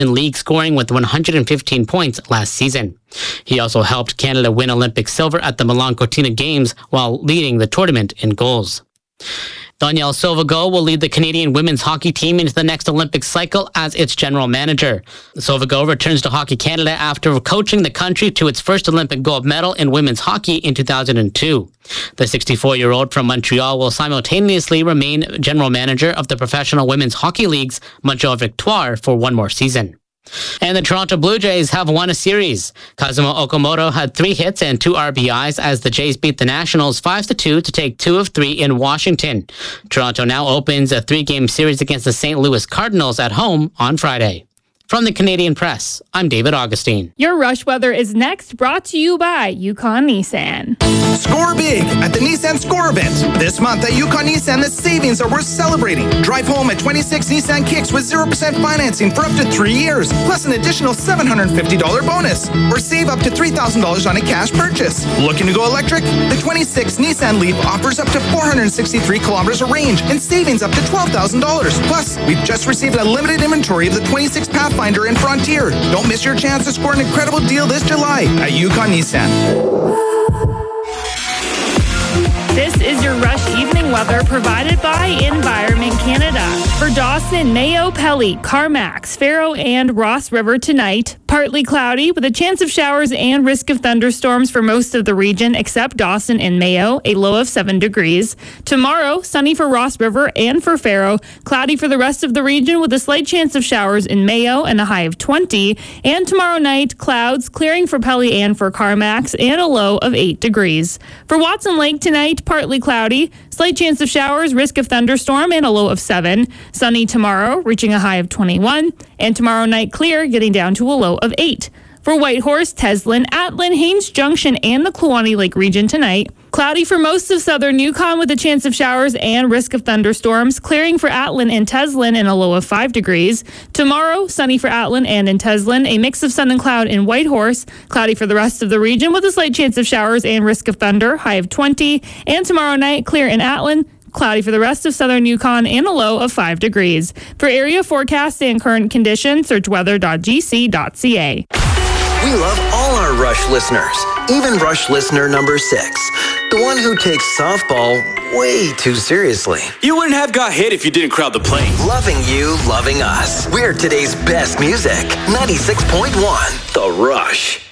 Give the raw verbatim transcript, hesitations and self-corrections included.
in league scoring with one hundred fifteen points last season. He also helped Canada win Olympic silver at the Milan Cortina Games while leading the tournament in goals. Danielle Sauvageau will lead the Canadian women's hockey team into the next Olympic cycle as its general manager. Sauvageau returns to Hockey Canada after coaching the country to its first Olympic gold medal in women's hockey in two thousand two. The sixty-four-year-old from Montreal will simultaneously remain general manager of the Professional Women's Hockey League's Montreal Victoire for one more season. And the Toronto Blue Jays have won a series. Kazumo Okamoto had three hits and two R B Is as the Jays beat the Nationals five to two to take two of three in Washington. Toronto now opens a three-game series against the Saint Louis Cardinals at home on Friday. From the Canadian Press, I'm David Augustine. Your Rush Weather is next, brought to you by Yukon Nissan. Score big at the Nissan Score event. This month at Yukon Nissan, the savings are worth celebrating. Drive home at twenty-six Nissan Kicks with zero percent financing for up to three years, plus an additional seven hundred fifty dollars bonus. Or save up to three thousand dollars on a cash purchase. Looking to go electric? The twenty-six Nissan Leaf offers up to four hundred sixty-three kilometers of range and savings up to twelve thousand dollars. Plus, we've just received a limited inventory of the twenty-six Pathfinder and Frontier. Don't miss your chance to score an incredible deal this July at Yukon Nissan. This is your Rush Evening Weather provided by Environment Canada. For Dawson, Mayo, Pelly, Carmax, Faro, and Ross River tonight, partly cloudy with a chance of showers and risk of thunderstorms for most of the region except Dawson and Mayo, a low of seven degrees. Tomorrow, sunny for Ross River and for Faro, cloudy for the rest of the region with a slight chance of showers in Mayo and a high of twenty. And tomorrow night, clouds clearing for Pelly and for Carmax and a low of eight degrees. For Watson Lake tonight, partly cloudy, slight chance of showers, risk of thunderstorm, and a low of seven. Sunny tomorrow, reaching a high of twenty-one. And tomorrow night clear, getting down to a low of eight. For Whitehorse, Teslin, Atlin, Haines Junction, and the Kluane Lake region tonight, cloudy for most of southern Yukon with a chance of showers and risk of thunderstorms, clearing for Atlin and Teslin and a low of five degrees. Tomorrow, sunny for Atlin and in Teslin, a mix of sun and cloud in Whitehorse, cloudy for the rest of the region with a slight chance of showers and risk of thunder, high of twenty. And tomorrow night, clear in Atlin, cloudy for the rest of southern Yukon and a low of five degrees. For area forecasts and current conditions, search weather dot g c dot c a. We love all our Rush listeners, even Rush listener number six, the one who takes softball way too seriously. You wouldn't have got hit if you didn't crowd the plate. Loving you, loving us. We're today's best music. ninety-six point one, The Rush.